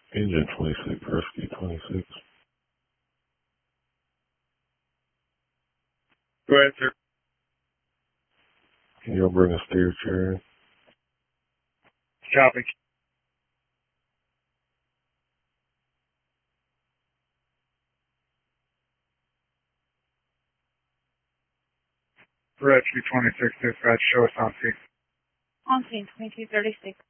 Engine 26, Rescue 26. Go ahead, sir. Can y'all bring a steer chair in? Copy. Rescue 26, dispatch, show us on scene. On scene, 2236.